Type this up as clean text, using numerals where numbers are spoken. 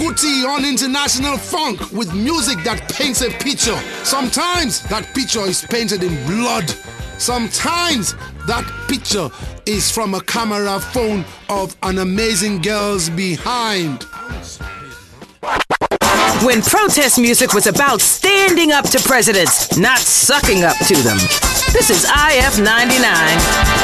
Kuti on international funk with music that paints a picture. Sometimes that picture is painted in blood. Sometimes that picture is from a camera phone of an amazing girl's behind. When protest music was about standing up to presidents, not sucking up to them. This is IF 99.